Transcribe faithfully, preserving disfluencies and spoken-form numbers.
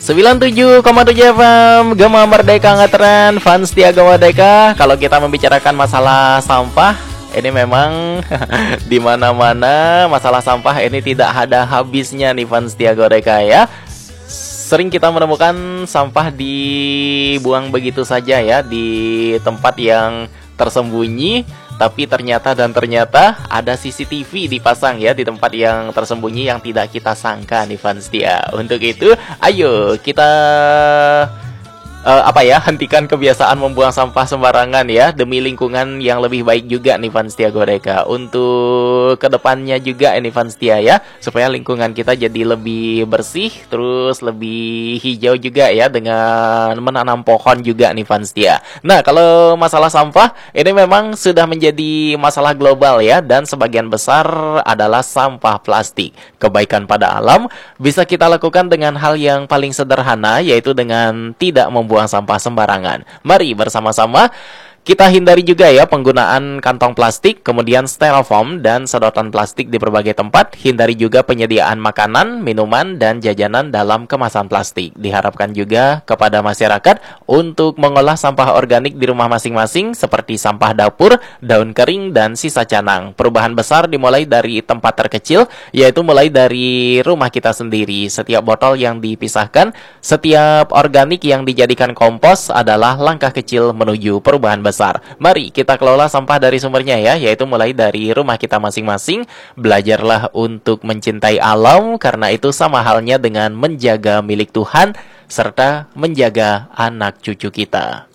sembilan puluh tujuh koma tujuh F M Gema Merdeka Ngetren, fans setia Gema Merdeka. Kalau kita membicarakan masalah sampah, ini memang di mana-mana masalah sampah ini tidak ada habisnya nih fans setia Gema Merdeka ya. Sering kita menemukan sampah dibuang begitu saja ya di tempat yang tersembunyi, tapi ternyata dan ternyata ada C C T V dipasang ya di tempat yang tersembunyi yang tidak kita sangka nih fans setia. Untuk itu, ayo kita uh, apa ya, hentikan kebiasaan membuang sampah sembarangan ya, demi lingkungan yang lebih baik juga nih fans setia Goreka. Untuk kedepannya juga ini fans setia ya, supaya lingkungan kita jadi lebih bersih, terus lebih hijau juga ya, dengan menanam pohon juga nih fans setia. Nah, kalau masalah sampah ini memang sudah menjadi masalah global ya, dan sebagian besar adalah sampah plastik. Kebaikan pada alam bisa kita lakukan dengan hal yang paling sederhana, yaitu dengan tidak membuang sampah sembarangan. Mari bersama-sama kita hindari juga ya penggunaan kantong plastik, kemudian styrofoam dan sedotan plastik di berbagai tempat. Hindari juga penyediaan makanan, minuman, dan jajanan dalam kemasan plastik. Diharapkan juga kepada masyarakat untuk mengolah sampah organik di rumah masing-masing seperti sampah dapur, daun kering, dan sisa canang. Perubahan besar dimulai dari tempat terkecil, yaitu mulai dari rumah kita sendiri. Setiap botol yang dipisahkan, setiap organik yang dijadikan kompos adalah langkah kecil menuju perubahan besar. Mari kita kelola sampah dari sumbernya ya, yaitu mulai dari rumah kita masing-masing. Belajarlah untuk mencintai alam, karena itu sama halnya dengan menjaga milik Tuhan serta menjaga anak cucu kita.